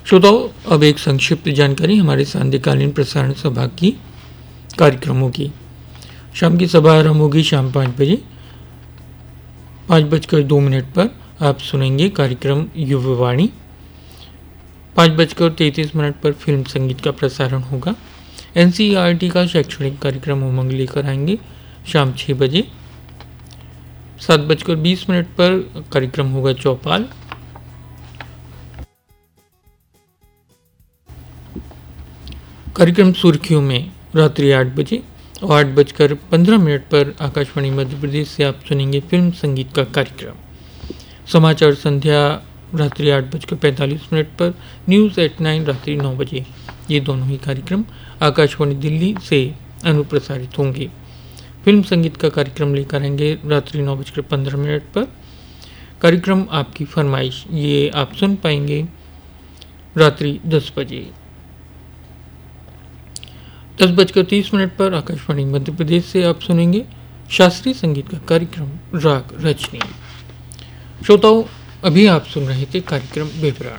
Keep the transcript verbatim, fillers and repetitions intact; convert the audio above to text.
श्रोताओं, अब एक संक्षिप्त जानकारी हमारे सांध्यकालीन प्रसारण सभा की कार्यक्रमों की। शाम की सभा आरंभ होगी शाम पाँच बजे। पाँच बजकर दो मिनट पर आप सुनेंगे कार्यक्रम युववाणी। पाँच बजकर तैंतीस मिनट पर फिल्म संगीत का प्रसारण होगा। एनसीईआरटी का शैक्षणिक कार्यक्रम उमंग लेकर आएंगे शाम छः बजे। सात बजकर बीस मिनट पर कार्यक्रम होगा चौपाल। कार्यक्रम सुर्खियों में रात्रि आठ बजे और आठ बजकर पंद्रह मिनट पर आकाशवाणी मध्य प्रदेश से आप सुनेंगे फिल्म संगीत का कार्यक्रम। समाचार संध्या रात्रि आठ बजकर पैंतालीस मिनट पर, न्यूज़ एट नाइन रात्रि नौ बजे। ये दोनों ही कार्यक्रम आकाशवाणी दिल्ली से अनुप्रसारित होंगे। फिल्म संगीत का कार्यक्रम लेकर आएंगे रात्रि नौ बजकर पंद्रह मिनट पर। कार्यक्रम आपकी फरमाइश ये आप सुन पाएंगे रात्रि दस बजे। दस बजकर तीस मिनट पर आकाशवाणी मध्य प्रदेश से आप सुनेंगे शास्त्रीय संगीत का कार्यक्रम राग रचनी। श्रोताओं, अभी आप सुन रहे थे कार्यक्रम विवरण।